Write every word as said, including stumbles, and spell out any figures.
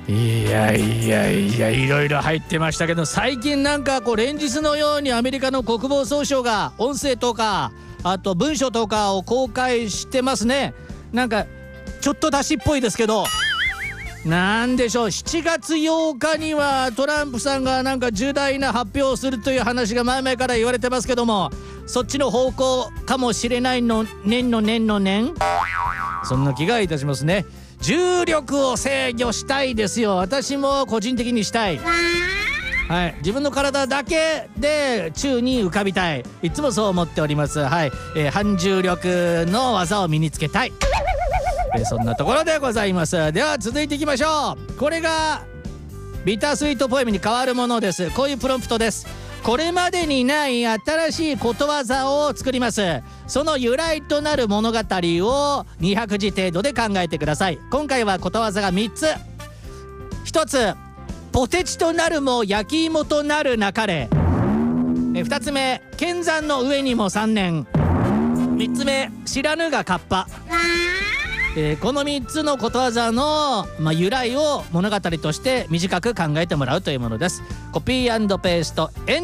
いやいやいや、いろいろ入ってましたけど、最近なんかこう連日のようにアメリカの国防総省が音声とかあと文書とかを公開してますね。なんかちょっと出しっぽいですけど、なんでしょう、しちがつようかにはトランプさんがなんか重大な発表をするという話が前々から言われてますけども、そっちの方向かもしれないの年の年の年、そんな気がいたしますね。重力を制御したいですよ。私も個人的にしたい。はい、自分の体だけで宙に浮かびたい。いつもそう思っております。はい、えー、反重力の技を身につけたい。えー、そんなところでございます。では続いていきましょう。これがビタースイートポエムに変わるものです。こういうプロンプトです。これまでにない新しいことわざを作ります。その由来となる物語をにひゃくじ程度で考えてください。今回はことわざがみっつ。ひとつ、ポテチとなるも焼き芋となるなかれ。えふたつめ、剣山の上にもさんねん。みっつめ、知らぬがカッパ。えー、このみっつのことわざの、まあ、由来を物語として短く考えてもらうというものです。コピー&ペーストエン